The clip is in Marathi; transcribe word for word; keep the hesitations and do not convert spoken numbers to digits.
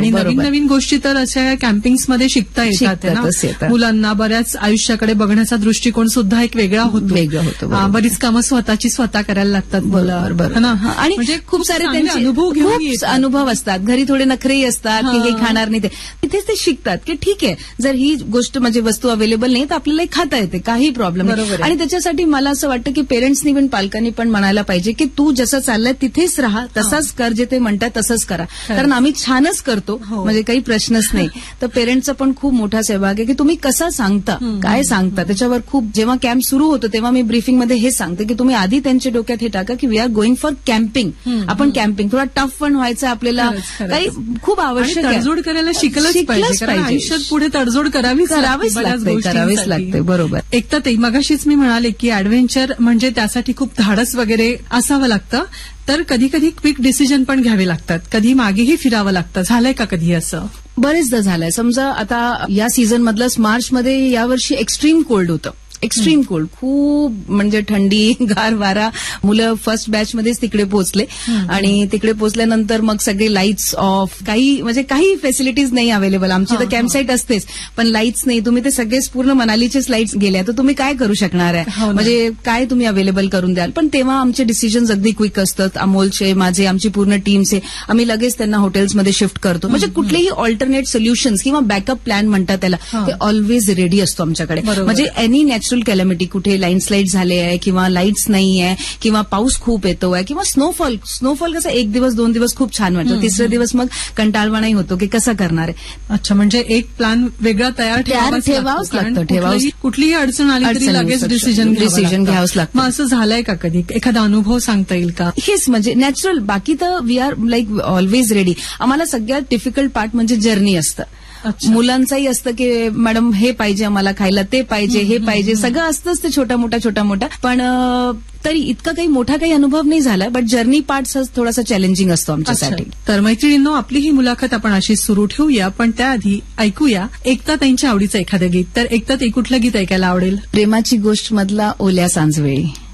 आणि नवीन नवीन गोष्टी तर अशा कॅम्पिंग्समध्ये शिकता येतात ना. मुलांना बऱ्याच आयुष्याकडे बघण्याचा दृष्टिकोन सुद्धा एक वेगळा होतो. वेगळा होतो. बरीच कामं स्वतःची स्वतः करायला लागतात. बरोबर ना. आणि म्हणजे खूप सारे त्यांचे अनुभव घेऊन अनुभव असतात. घरी थोडे नखरेही असतात की हे खाणार नाही ते. तिथेच ते शिकतात की ठीक आहे, जर ही गोष्ट म्हणजे वस्तू अवेलेबल नाही तर आपल्याला खाता येते, काही प्रॉब्लेम नाही. आणि त्याच्यासाठी मला असं वाटतं की पेरेंट्सनी पण पालकांनी पण म्हणायला पाहिजे की तू जसं चाललंय तिथेच राहा, तसंच कर, जे ते म्हणतात तसंच करा. कारण आम्ही छानच करतो, म्हणजे काही प्रश्नच नाही. तर पेरेंट्सचा पण खूप मोठा सहभाग आहे की तुम्ही कसा सांगता, काय सांगता, त्याच्यावर खूप. जेव्हा कॅम्प सुरू होतो तेव्हा मी ब्रीफिंगमध्ये हे सांगते की तुम्ही आधी त्यांच्या डोक्यात हे टाका की we R going for camping. आपण कॅम्पिंग थोडा टफ पण व्हायचं आपल्याला, काही खूप आवश्यक आहे. तडजोड करायला शिकलंच पाहिजे. आयुष्यात पुढे तडजोड करावीच करावीच लागते करावीच लागते. बरोबर. एक तर ते मगाशीच मी म्हणाले की ऍडव्हेंचर म्हणजे त्यासाठी खूप धाडस वगैरे असावं लागतं. तर कधी कधी क्विक डिसिजन पण घ्यावे लागतात, कधी मागेही फिरावं लागतं. झालंय का कधी असं? बरेचदा झालंय. समजा आता या सीझन मधलं मार्चमध्ये यावर्षी एक्स्ट्रीम कोल्ड होतं. एक्स्ट्रीम कोल्ड, खूप म्हणजे थंडी, गार वारा. मुलं फर्स्ट बॅचमध्येच तिकडे पोहोचले आणि तिकडे पोहोचल्यानंतर मग सगळे लाईट्स ऑफ, काही म्हणजे काही फॅसिलिटीज नाही अवेलेबल. आमची तर कॅम्पसाईट असतेच पण लाईट्स नाही. तुम्ही ते सगळेच पूर्ण मनालीचेच लाईट्स गेल्या तर तुम्ही काय करू शकणार आहे, म्हणजे काय तुम्ही अवेलेबल करून द्याल. पण तेव्हा आमचे डिसिजन्स अगदी क्विक असतात. अमोलचे, माझे, आमची पूर्ण टीमचे. आम्ही लगेच त्यांना हॉटेल्समध्ये शिफ्ट करतो. म्हणजे कुठलेही ऑल्टरनेट सोल्युशन्स किंवा बॅकअप प्लॅन म्हणतात त्याला, ते ऑलवेज रेडी असतो आमच्याकडे. म्हणजे एनी नॅचरल कॅलॅमिटी, कुठे लँडस्लाईड झाले आहे किंवा लाईट्स नाही आहे किंवा पाऊस खूप येतोय किंवा स्नोफॉल. स्नोफॉल कसं एक दिवस दोन दिवस खूप छान वाटतं, तिसरे दिवस मग कंटाळवाणाही होतो की कसं करणार आहे. अच्छा, म्हणजे एक प्लॅन वेगळा तयार ठेवावाच लागतं. ठेवावं, कुठलीही अडचण आली तरी लगेच डिसिजन डिसिजन घ्यावंच लागतं. मग असं झालंय का कधी? एखादा अनुभव सांगता येईल का? हेच म्हणजे नॅचरल. बाकी तर we R like always ready. आम्हाला सगळ्यात डिफिकल्ट पार्ट म्हणजे जर्नी असतं. मुलांचंही असतं की मॅडम हे पाहिजे आम्हाला खायला, ते पाहिजे, हे पाहिजे, सगळं असतंच ते छोटा मोठा छोटा मोठा. पण तरी इतका काही मोठा काही अनुभव नाही झाला. बट जर्नी पार्ट थोडासा चॅलेंजिंग असतो आमच्यासाठी. तर मैत्रिणींनो, आपली ही मुलाखत आपण अशीच सुरू ठेवूया, पण त्याआधी ऐकूया एकता त्यांच्या आवडीचं एखादं गीत. तर एकता ते कुठलं गीत ऐकायला आवडेल? प्रेमाची गोष्ट मधला ओल्या सांजवेळी.